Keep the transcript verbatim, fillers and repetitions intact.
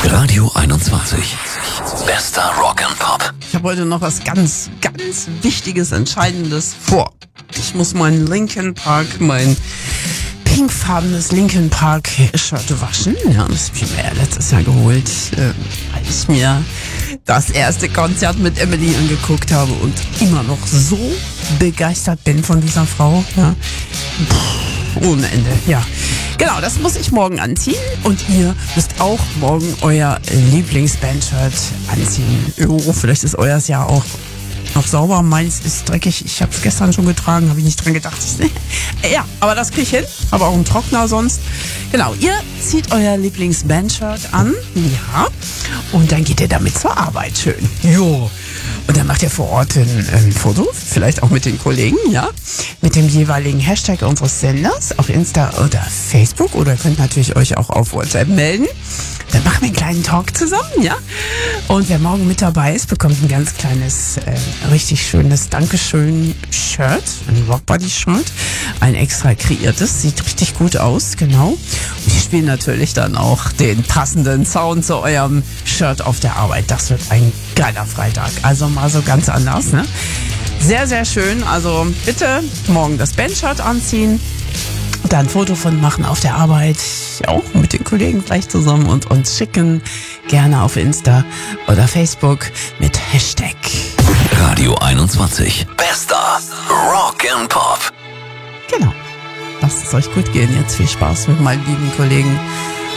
Radio einundzwanzig. Bester Rock and Pop. Ich habe heute noch was ganz, ganz Wichtiges, Entscheidendes vor. Ich muss meinen Linkin Park, mein pinkfarbenes Linkin Park Shirt waschen. Ja, das habe ich mir ja letztes Jahr geholt, äh, weil ich mir das erste Konzert mit Emily angeguckt habe und immer noch so begeistert bin von dieser Frau. Ja. Puh, ohne Ende, ja. Genau, das muss ich morgen anziehen und ihr müsst auch morgen euer Lieblingsbandshirt anziehen. Oh, vielleicht ist euers ja auch noch sauber. Meins ist dreckig. Ich habe es gestern schon getragen, habe ich nicht dran gedacht. Ja, aber das kriege ich hin. Aber auch einen Trockner sonst. Genau, ihr zieht euer Lieblingsbandshirt an. Ja. Und dann geht ihr damit zur Arbeit schön. Jo. Und dann macht ihr vor Ort ein, ein Foto, vielleicht auch mit den Kollegen, ja, mit dem jeweiligen Hashtag unseres Senders auf Insta oder Facebook, oder könnt natürlich euch auch auf WhatsApp melden. Dann machen wir einen kleinen Talk zusammen, ja. Und wer morgen mit dabei ist, bekommt ein ganz kleines, äh, richtig schönes Dankeschön-Shirt, ein Rockbody-Shirt, ein extra kreiertes, sieht richtig gut aus, genau. Und wir spielen natürlich dann auch den passenden Sound zu eurem Shirt auf der Arbeit. Das wird ein geiler Freitag, also mal so ganz anders, ne? Sehr, sehr schön, also bitte morgen das Bandshirt anziehen. Da ein Foto von machen auf der Arbeit, auch mit den Kollegen vielleicht zusammen und uns schicken. Gerne auf Insta oder Facebook mit Hashtag Radio einundzwanzig. Bester Rock and Pop. Genau. Lasst es euch gut gehen. Jetzt viel Spaß mit meinen lieben Kollegen